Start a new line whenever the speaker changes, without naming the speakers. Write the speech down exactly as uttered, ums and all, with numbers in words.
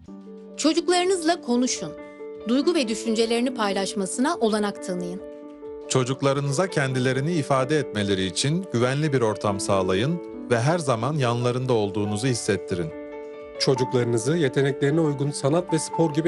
Çocuklarınızla konuşun. Duygu ve düşüncelerini paylaşmasına olanak tanıyın.
Çocuklarınıza kendilerini ifade etmeleri için güvenli bir ortam sağlayın ve her zaman yanlarında olduğunuzu hissettirin.
Çocuklarınızı yeteneklerine uygun sanat ve spor gibi